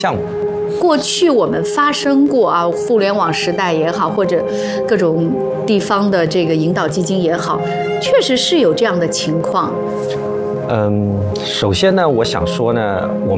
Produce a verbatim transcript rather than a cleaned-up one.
项目。 过去我们发生过啊，互联网时代也好，或者各种地方的这个引导基金也好，确实是有这样的情况。 嗯，首先呢，我想说呢，我